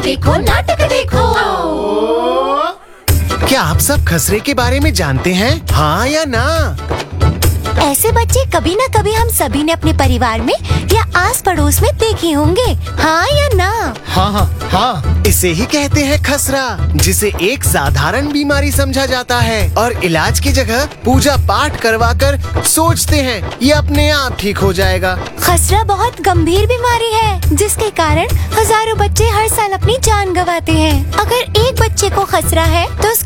देखो नाटक देखो। क्या आप सब खसरे के बारे में जानते हैं, हाँ या ना? ऐसे बच्चे कभी न कभी हम सभी ने अपने परिवार में या आस पड़ोस में देखे होंगे, हाँ या ना? हाँ, इसे ही कहते हैं खसरा, जिसे एक साधारण बीमारी समझा जाता है और इलाज की जगह पूजा पाठ करवाकर सोचते हैं ये अपने आप ठीक हो जाएगा। खसरा बहुत गंभीर बीमारी है जिसके कारण हजारों बच्चे हर साल अपनी जान गंवाते हैं। अगर एक बच्चे को खसरा है तो